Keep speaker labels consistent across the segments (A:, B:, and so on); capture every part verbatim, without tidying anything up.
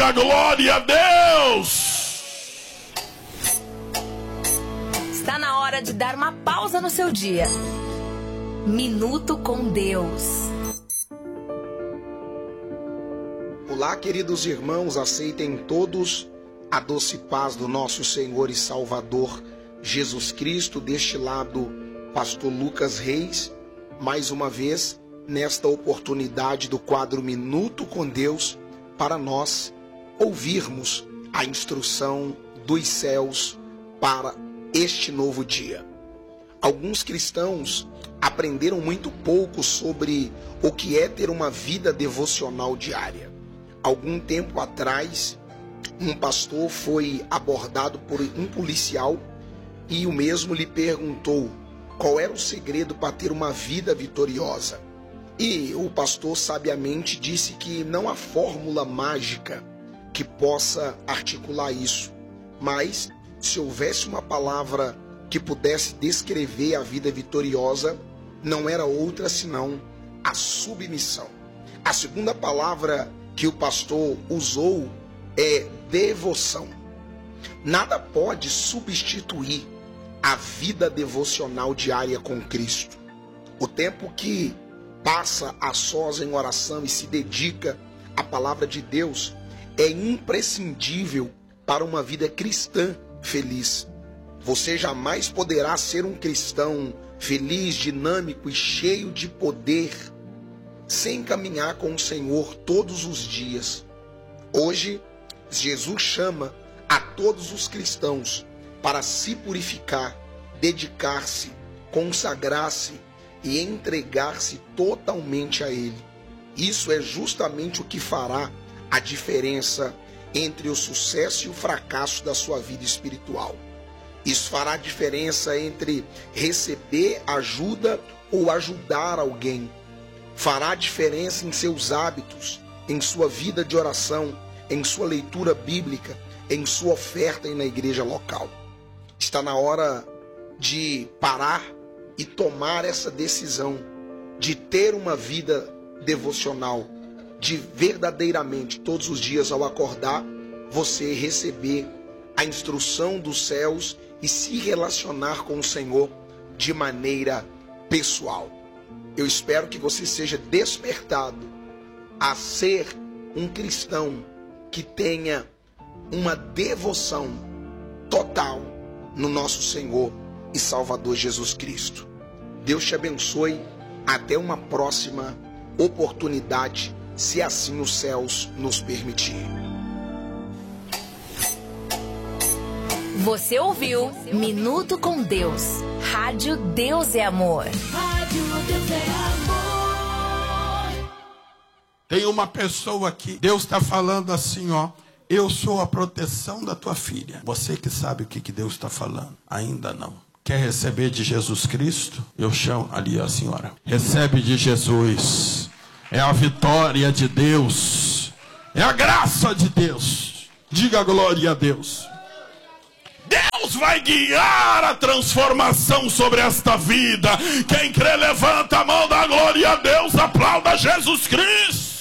A: Diga glória a Deus.
B: Está na hora de dar uma pausa no seu dia. Minuto com Deus.
C: Olá, queridos irmãos, aceitem todos a doce paz do nosso Senhor e Salvador Jesus Cristo. Deste lado, pastor Lucas Reis, mais uma vez, nesta oportunidade do quadro Minuto com Deus, para nós ouvirmos a instrução dos céus para este novo dia. Alguns cristãos aprenderam muito pouco sobre o que é ter uma vida devocional diária. Algum tempo atrás, um pastor foi abordado por um policial e o mesmo lhe perguntou qual era o segredo para ter uma vida vitoriosa. E o pastor sabiamente disse que não há fórmula mágica que possa articular isso, mas se houvesse uma palavra que pudesse descrever a vida vitoriosa, não era outra senão a submissão. A segunda palavra que o pastor usou é devoção. Nada pode substituir a vida devocional diária com Cristo. O tempo que passa a sós em oração e se dedica à palavra de Deus é imprescindível para uma vida cristã feliz. Você jamais poderá ser um cristão feliz, dinâmico e cheio de poder sem caminhar com o Senhor todos os dias. Hoje, Jesus chama a todos os cristãos para se purificar, dedicar-se, consagrar-se e entregar-se totalmente a Ele. Isso é justamente o que fará a diferença entre o sucesso e o fracasso da sua vida espiritual. Isso fará a diferença entre receber ajuda ou ajudar alguém. Fará a diferença em seus hábitos, em sua vida de oração, em sua leitura bíblica, em sua oferta e na igreja local. Está na hora de parar e tomar essa decisão de ter uma vida devocional, de verdadeiramente todos os dias ao acordar, você receber a instrução dos céus e se relacionar com o Senhor de maneira pessoal. Eu espero que você seja despertado a ser um cristão que tenha uma devoção total no nosso Senhor e Salvador Jesus Cristo. Deus te abençoe. Até uma próxima oportunidade, se assim os céus nos permitir.
B: Você ouviu Minuto com Deus. Rádio Deus é Amor. Rádio Deus é Amor.
A: Tem uma pessoa aqui, Deus está falando assim, ó. Eu sou a proteção da tua filha. Você que sabe o que, que Deus está falando. Ainda não. Quer receber de Jesus Cristo? Eu chamo ali a senhora. Recebe de Jesus. É a vitória de Deus. É a graça de Deus. Diga glória a Deus. Deus vai guiar a transformação sobre esta vida. Quem crê, levanta a mão, dá glória a Deus, aplauda Jesus Cristo.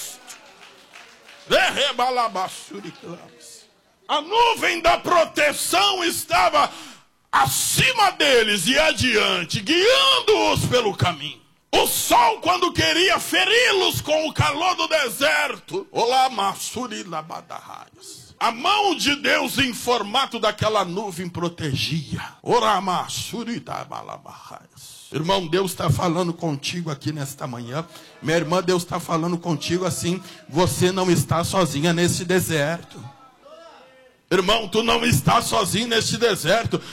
A: A nuvem da proteção estava acima deles e adiante, guiando-os pelo caminho. O sol, quando queria feri-los com o calor do deserto, a mão de Deus em formato daquela nuvem protegia. Irmão, Deus está falando contigo aqui nesta manhã. Minha irmã, Deus está falando contigo assim. Você não está sozinha nesse deserto. Irmão, tu não está sozinho nesse deserto.